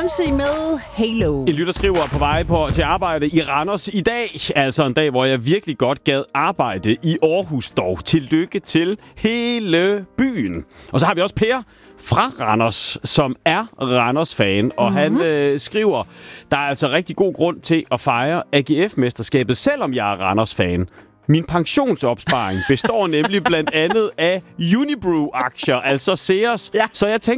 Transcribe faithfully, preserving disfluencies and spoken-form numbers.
Beyoncé med Halo. En lytter skriver på vej på, til arbejde i Randers i dag. Altså en dag, hvor jeg virkelig godt gad arbejde i Aarhus dog. Tillykke til hele byen. Og så har vi også Per fra Randers, som er Randers-fan. Og mm-hmm. han øh, skriver, der er altså rigtig god grund til at fejre A G F-mesterskabet, selvom jeg er Randers-fan. Min pensionsopsparing består nemlig blandt andet af Unibrew-aktier, altså Ceres. Ja. Så jeg tænker,